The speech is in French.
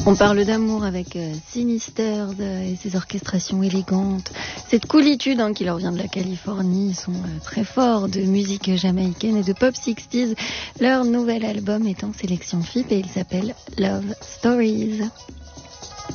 On parle d'amour avec Sinister et ses orchestrations élégantes. Cette coolitude qui leur vient de la Californie. Ils sont très forts de musique jamaïcaine et de pop 60s. Leur nouvel album est en sélection FIP et il s'appelle Love Stories.